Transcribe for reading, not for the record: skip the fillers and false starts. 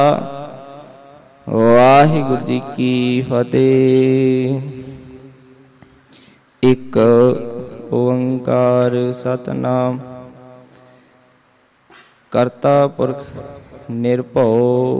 ਵਾਹਿਗੁਰੂ ਜੀ ਕੀ ਫਤਿਹ। ਇੱਕ ਓੰਕਾਰ ਸਤਿਨਾਮ ਕਰਤਾ ਪੁਰਖ ਨਿਰਭਉ